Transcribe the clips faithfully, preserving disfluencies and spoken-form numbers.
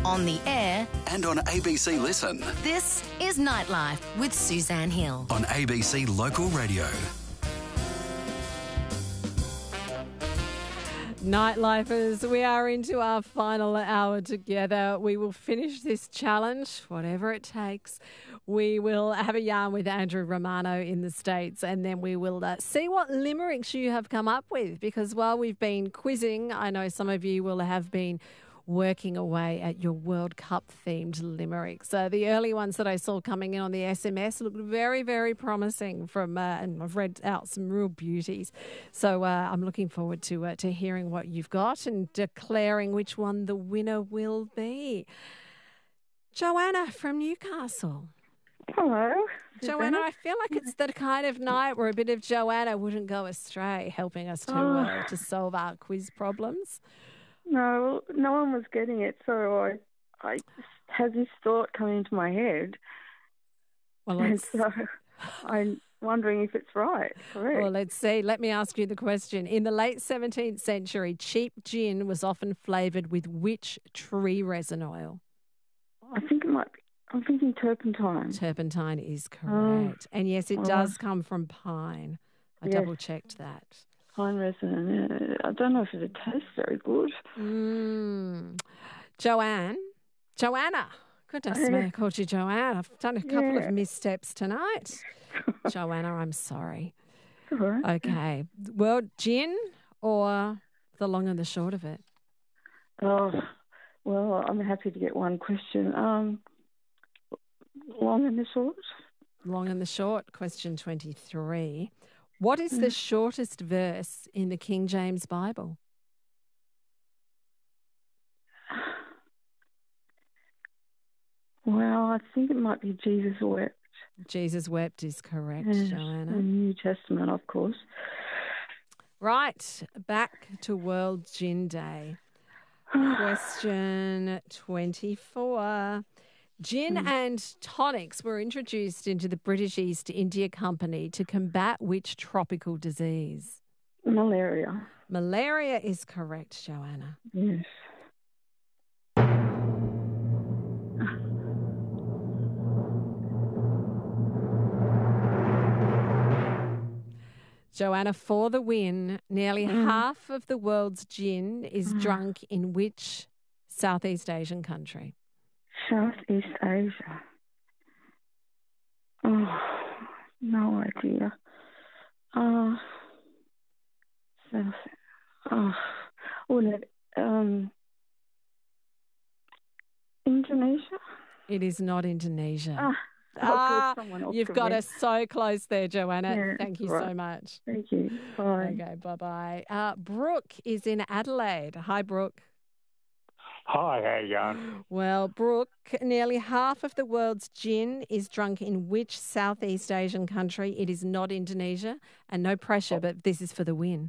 on the air, and on A B C Listen. this is Nightlife with Suzanne Hill. On A B C Local Radio. Nightlifers, we are into our final hour together. We will finish this challenge, whatever it takes. We will have a yarn with Andrew Romano in the States, and then we will uh, see what limericks you have come up with, because while we've been quizzing, I know some of you will have been working away at your World Cup themed limericks. So the early ones that I saw coming in on the S M S looked very, very promising from, uh, and I've read out some real beauties. So uh, I'm looking forward to uh, to hearing what you've got and declaring which one the winner will be. Joanna from Newcastle. Hello. Joanna, I feel like it's the kind of night where a bit of Joanna wouldn't go astray, helping us to Oh. uh, to solve our quiz problems. No, no one was getting it, so I, I just had this thought coming into my head, Well, and let's, so I'm wondering if it's right. Correct. well, let's see. Let me ask you the question. In the late seventeenth century, cheap gin was often flavoured with which tree resin oil? I think it might be. I'm thinking turpentine. Turpentine is correct. and yes, it oh. does come from pine. I Yes. double-checked that. Pine resin. Yeah. I don't know if it tastes very good. Mm. Joanne. Joanna. Goodness Yeah. me, I called you Joanne. I've done a couple Yeah. of missteps tonight. Joanna, I'm sorry. All right. Okay. Well, gin or the long and the short of it? Oh, well, I'm happy to get one question. Um, long and the short? Long and the short, question twenty-three. What is the shortest verse in the King James Bible? Well, I think it might be Jesus wept. Jesus wept is correct, Yes, Joanna. the New Testament, of course. Right, back to World Gin Day. Question twenty-four. Gin and tonics were introduced into the British East India Company to combat which tropical disease? Malaria. Malaria is correct, Joanna. Yes. Joanna, for the win, nearly half of the world's gin is drunk in which Southeast Asian country? Southeast Asia. Oh, no idea. Uh, South. Oh, well, um, Indonesia. It is not Indonesia. Ah, Ah, oh, good, someone else you've can got win. us so close there, Joanna. Yeah, Thank you right. so much. Thank you. Bye. Okay, bye-bye. Uh, Brooke is in Adelaide. Hi, Brooke. Hi, how you going? Well, Brooke, nearly half of the world's gin is drunk in which Southeast Asian country? It is not Indonesia. And no pressure, but this is for the win.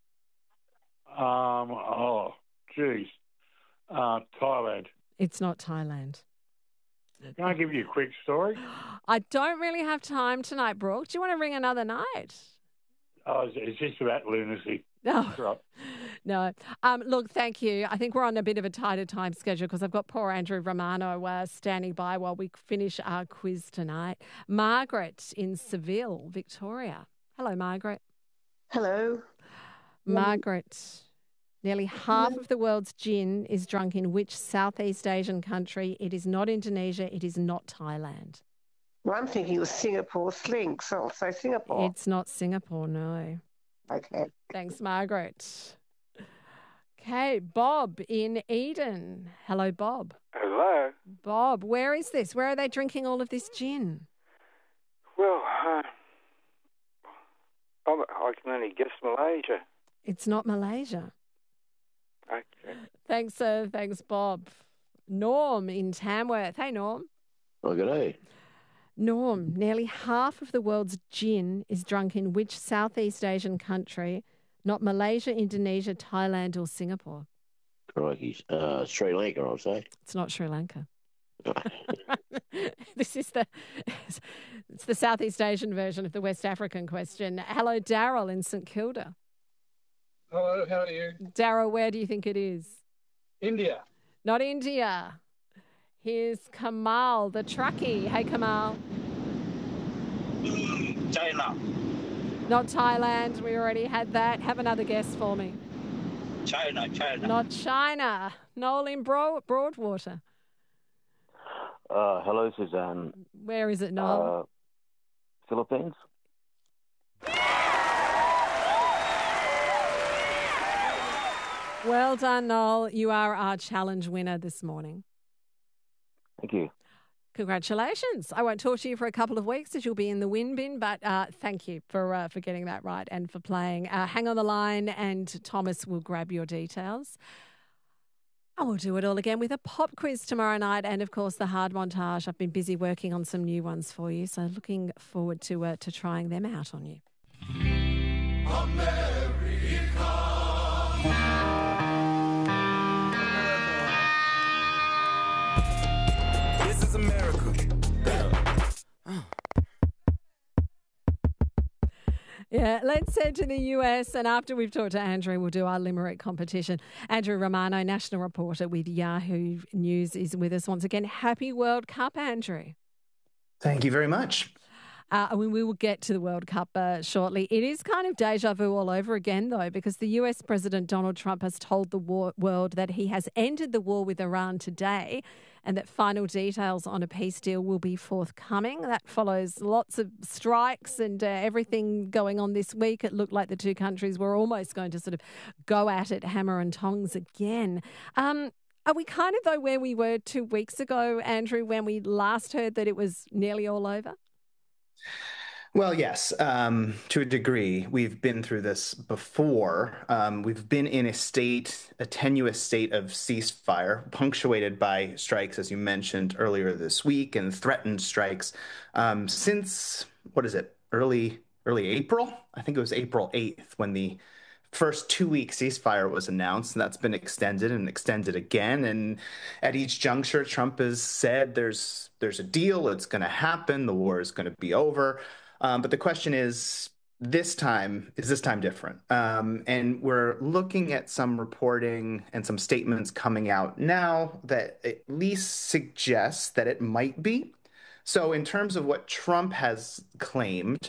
Um, oh, geez. Uh, Thailand. It's not Thailand. Can I give you a quick story? I don't really have time tonight, Brooke. Do you want to ring another night? Oh, it's, it's just about lunacy. No. Right. No. Um, look, thank you. I think we're on a bit of a tighter time schedule because I've got poor Andrew Romano uh, standing by while we finish our quiz tonight. Margaret in Seville, Victoria. Hello, Margaret. Hello. Margaret, nearly half of the world's gin is drunk in which Southeast Asian country? It is not Indonesia. It is not Thailand. Well, I'm thinking it was Singapore Sling, so I'll say Singapore. It's not Singapore, no. Okay. Thanks, Margaret. Okay, Bob in Eden. Hello, Bob. Hello. Bob, where is this? Where are they drinking all of this gin? Well, uh, I'm, I can only guess Malaysia. It's not Malaysia. Okay. Thanks, uh, thanks, Bob. Norm in Tamworth. Hey, Norm. Oh, good day. Norm, nearly half of the world's gin is drunk in which Southeast Asian country? Not Malaysia, Indonesia, Thailand or Singapore. Crikey. Uh, Sri Lanka, I'll say. It's not Sri Lanka. This is the it's the Southeast Asian version of the West African question. Hello, Daryl in St Kilda. Hello, how are you? Daryl, where do you think it is? India. Not India. Here's Kamal, the truckie. Hey, Kamal. China. Not Thailand. We already had that. Have another guess for me. China, China. Not China. Noel in Broad- Broadwater. Uh, hello, Suzanne. Where is it, Noel? Uh, Philippines? Well done, Noel. You are our challenge winner this morning. Thank you. Congratulations. I won't talk to you for a couple of weeks as you'll be in the win bin, but uh, thank you for uh, for getting that right and for playing. Uh, hang on the line and Thomas will grab your details. And we'll do it all again with a pop quiz tomorrow night and, of course, the hard montage. I've been busy working on some new ones for you, so looking forward to uh, to trying them out on you. This is America. Yeah, let's head to the U S, and after we've talked to Andrew, we'll do our Limerick competition. Andrew Romano, national reporter with Yahoo News, is with us once again. Happy World Cup, Andrew. Thank you very much. Uh, we, we will get to the World Cup uh, shortly. It is kind of deja vu all over again, though, because the U S President Donald Trump has told the war- world that he has ended the war with Iran today and that final details on a peace deal will be forthcoming. That follows lots of strikes and uh, everything going on this week. It looked like the two countries were almost going to sort of go at it hammer and tongs again. Um, are we kind of, though, where we were two weeks ago, Andrew, when we last heard that it was nearly all over? Well, yes, um, to a degree. We've been through this before. Um, we've been in a state, a tenuous state of ceasefire, punctuated by strikes, as you mentioned earlier this week, and threatened strikes um, since, what is it, early early April? I think it was April eighth when the first two-week ceasefire was announced, and that's been extended and extended again. And at each juncture, Trump has said there's there's a deal, it's going to happen, the war is going to be over. Um, but the question is, this time, is this time different? Um, and we're looking at some reporting and some statements coming out now that at least suggests that it might be. So in terms of what Trump has claimed,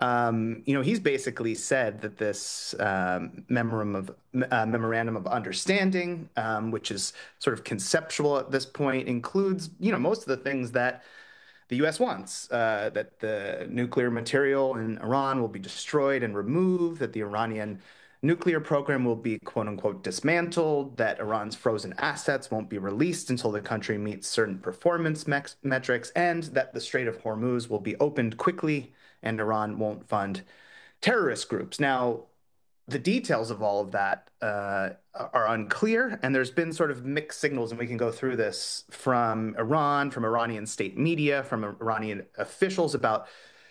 um, you know, he's basically said that this um, memorandum of uh, memorandum of understanding, um, which is sort of conceptual at this point, includes, you know, most of the things that the U S wants, uh, that the nuclear material in Iran will be destroyed and removed, that the Iranian nuclear program will be, quote unquote, dismantled, that Iran's frozen assets won't be released until the country meets certain performance me- metrics, and that the Strait of Hormuz will be opened quickly and Iran won't fund terrorist groups. Now, the details of all of that uh, are unclear, and there's been sort of mixed signals, and we can go through this from Iran, from Iranian state media, from Iranian officials about,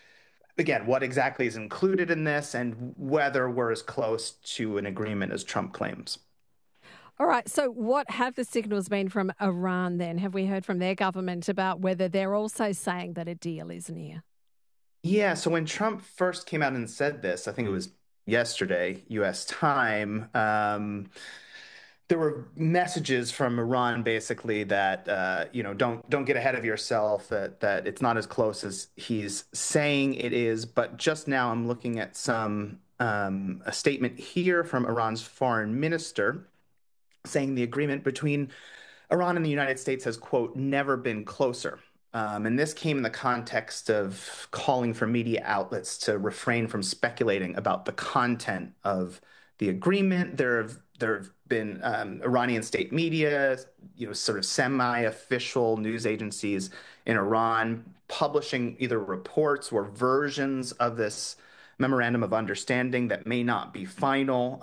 again, what exactly is included in this and whether we're as close to an agreement as Trump claims. All right, so what have the signals been from Iran then? Have we heard from their government about whether they're also saying that a deal is near? Yeah, so when Trump first came out and said this, I think it was yesterday, U S time, um, there were messages from Iran basically that, uh, you know, don't don't get ahead of yourself, that, that it's not as close as he's saying it is. But just now I'm looking at some um, a statement here from Iran's foreign minister saying the agreement between Iran and the United States has, quote, never been closer. Um, and this came in the context of calling for media outlets to refrain from speculating about the content of the agreement. There have there have been um, Iranian state media, you know, sort of semi-official news agencies in Iran publishing either reports or versions of this memorandum of understanding that may not be final.